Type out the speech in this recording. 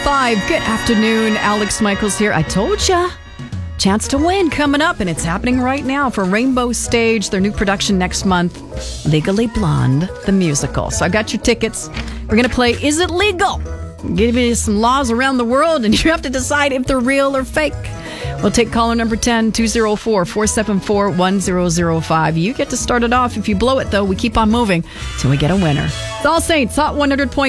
Good afternoon. Alex Michaels here. I told ya. Chance to win coming up, and it's happening right now for Rainbow Stage, their new production next month, Legally Blonde, the musical. So I got your tickets. We're going to play Is It Legal? Give you some laws around the world, and you have to decide if they're real or fake. We'll take caller number 10, 204-474-1005. You get to start it off. If you blow it, though, we keep on moving till we get a winner. It's All Saints, Hot 100.7.